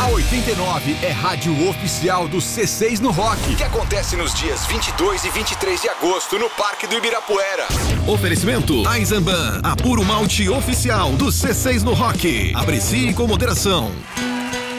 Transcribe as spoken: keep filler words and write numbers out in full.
A oitenta e nove é rádio oficial do C seis no Rock, que acontece nos dias vinte e dois e vinte e três de agosto no Parque do Ibirapuera. Oferecimento Eisenbahn, a puro malte oficial do C seis no Rock. Aprecie com moderação.